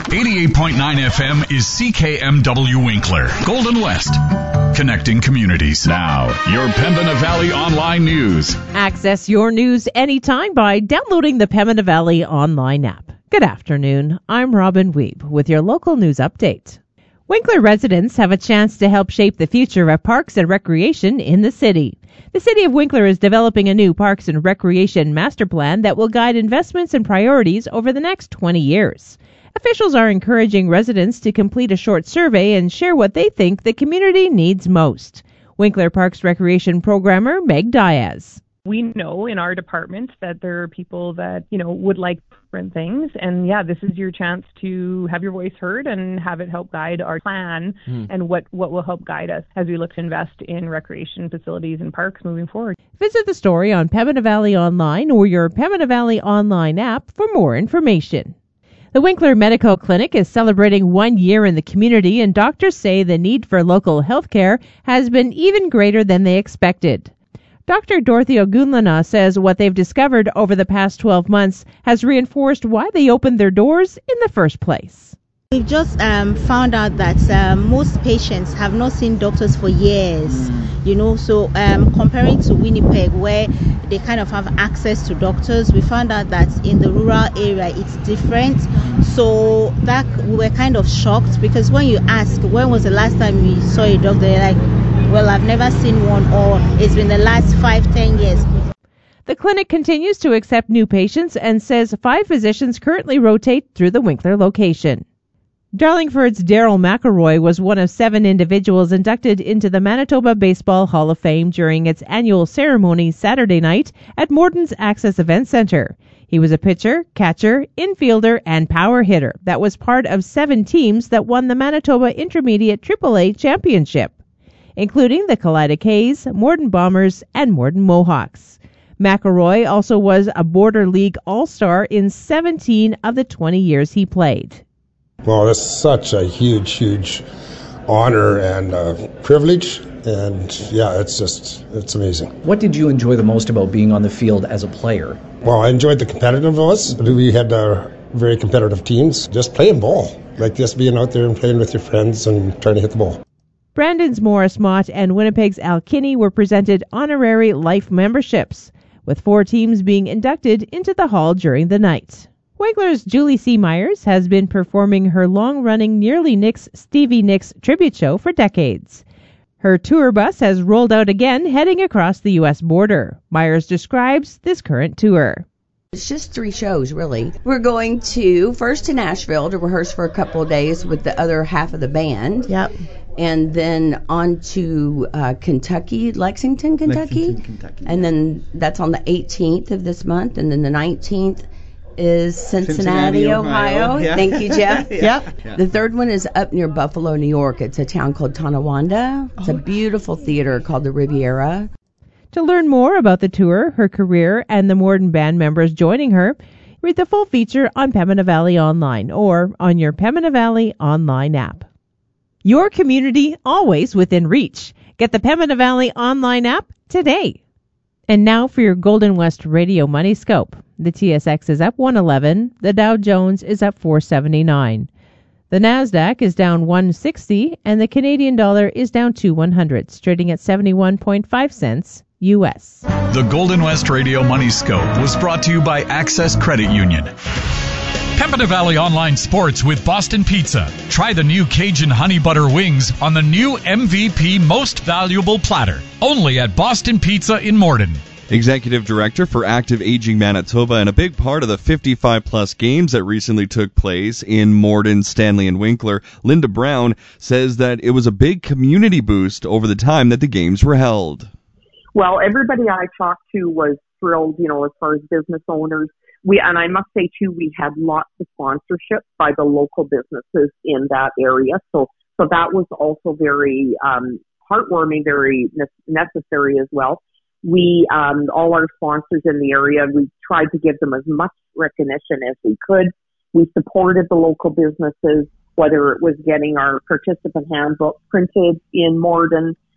88.9 FM is CKMW Winkler, Golden West. Connecting communities. Now, your Pembina Valley Online News. Access your news anytime by downloading the Pembina Valley Online app. Good afternoon. I'm Robin Weeb with your local news update. Winkler residents have a chance to help shape the future of parks and recreation in the city. The City of Winkler is developing a new Parks and Recreation Master Plan that will guide investments and priorities over the next 20 years. Officials are encouraging residents to complete a short survey and share what they think the community needs most. Winkler Parks Recreation Programmer Meg Diaz. We know in our department that there are people that, would like different things. And this is your chance to have your voice heard and have it help guide our plan and what will help guide us as we look to invest in recreation facilities and parks moving forward. Visit the story on Pembina Valley Online or your Pembina Valley Online app for more information. The Winkler Medical Clinic is celebrating 1 year in the community, and doctors say the need for local health care has been even greater than they expected. Dr. Dorothy Ogunlana says what they've discovered over the past 12 months has reinforced why they opened their doors in the first place. We've just found out that most patients have not seen doctors for years, so comparing to Winnipeg where they kind of have access to doctors, we found out that in the rural area it's different. So that we were kind of shocked because when you ask, when was the last time you saw a doctor, they're like, well, I've never seen one, or it's been the last 5-10 years. The clinic continues to accept new patients and says 5 physicians currently rotate through the Winkler location. Darlingford's Daryl McElroy was one of 7 individuals inducted into the Manitoba Baseball Hall of Fame during its annual ceremony Saturday night at Morton's Access Event Center. He was a pitcher, catcher, infielder, and power hitter that was part of 7 teams that won the Manitoba Intermediate AAA Championship, including the Kalida Kays, Morton Bombers, and Morton Mohawks. McElroy also was a Border League All-Star in 17 of the 20 years he played. Well, it's such a huge honor and privilege, and it's amazing. What did you enjoy the most about being on the field as a player? Well, I enjoyed the competitiveness. We had very competitive teams, just playing ball, like just being out there and playing with your friends and trying to hit the ball. Brandon's Morris Mott and Winnipeg's Al Kinney were presented honorary life memberships, with 4 teams being inducted into the hall during the night. Winkler's Julie C. Myers has been performing her long-running Nearly Nicks Stevie Nicks tribute show for decades. Her tour bus has rolled out again, heading across the U.S. border. Myers describes this current tour. It's just 3 shows, really. We're going first to Nashville to rehearse for a couple of days with the other half of the band. Yep. And then on to Kentucky, Lexington, Kentucky. And then that's on the 18th of this month. And then the 19th is Cincinnati, Ohio. Yeah. Thank you, Jeff. Yep. The third one is up near Buffalo, New York. It's a town called Tonawanda. It's a beautiful theater called the Riviera. To learn more about the tour, her career, and the Morton band members joining her, read the full feature on Pembina Valley Online or on your Pembina Valley Online app. Your community always within reach. Get the Pembina Valley Online app today. And now for your Golden West Radio Money Scope. The TSX is up 111. The Dow Jones is up 479. The Nasdaq is down 160, and the Canadian dollar is down 2 100s, trading at 71.5 cents U.S. The Golden West Radio Money Scope was brought to you by Access Credit Union. Pembina Valley Online Sports with Boston Pizza. Try the new Cajun Honey Butter Wings on the new MVP Most Valuable Platter. Only at Boston Pizza in Morton. Executive Director for Active Aging Manitoba, and a big part of the 55-plus games that recently took place in Morton, Stanley, and Winkler, Linda Brown, says that it was a big community boost over the time that the games were held. Well, everybody I talked to was thrilled, as far as business owners. And I must say, too, we had lots of sponsorship by the local businesses in that area. So that was also very heartwarming, very necessary as well. We, all our sponsors in the area, we tried to give them as much recognition as we could. We supported the local businesses, whether it was getting our participant handbook printed in Morton,